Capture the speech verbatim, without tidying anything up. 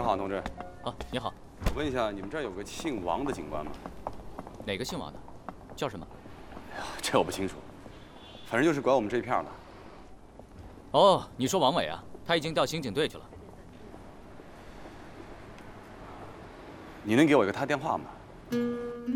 您好，同志。 啊，你好。 我问一下，你们这儿有个姓王的警官吗？ 哪个姓王的？叫什么？ 哎呀，这我不清楚，反正就是管我们这一片的。 哦，你说王伟啊？他已经调刑警队去了。 你能给我一个他电话吗？